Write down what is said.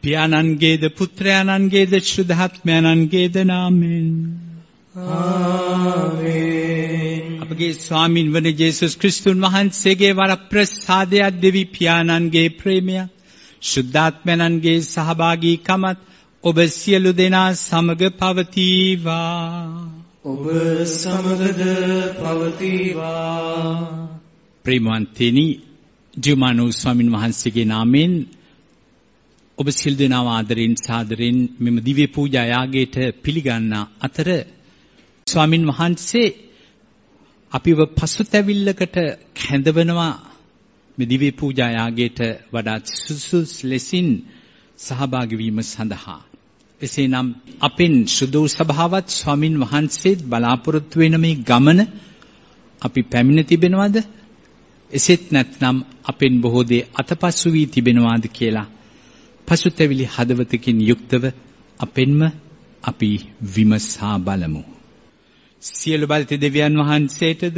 පියාණන්ගේද පුත්‍රයාණන්ගේද ශුද්ධාත්මයන්ගේද නාමයෙන් ආමේන්. අපගේ ස්වාමින් වන ජේසුස් ක්‍රිස්තුන් වහන්සේගේ වරප්‍රසාදය දෙවි පියාණන්ගේ ප්‍රේමය ශුද්ධාත්මයන්ගේ සහභාගීකමත් ඔබ සියලු දෙනා සමග පවතිවා. ඔබ සමගද පවතිවා. ප්‍රේමවන්තනි, ජීවමානව ස්වාමින් වහන්සේගේ නාමයෙන් ඔබ සියලු දෙනාව ආදරෙන් සාදරෙන් මෙම දිව්‍ය පූජා යාගයට පිළිගන්නා අතර ස්වාමින් වහන්සේ අපිව පසුතැවිල්ලකට කැඳවනවා මේ දිව්‍ය පූජා යාගයට වඩා සුසුස් ලෙසින් සහභාගී වීම සඳහා. එසේනම් අපෙන් සුදු සභාවත් ස්වාමින් වහන්සේත් බලාපොරොත්තු වෙන මේ ගමන අපි පැමිණ තිබෙනවද? එසේත් නැත්නම් අපෙන් බොහෝ දේ අතපසු වී තිබෙනවාද කියලා පසුතැවිලි හදවතකින් යුක්තව අපෙන්ම අපි විමසා බලමු. සියලු බලති දෙවියන් වහන්සේටද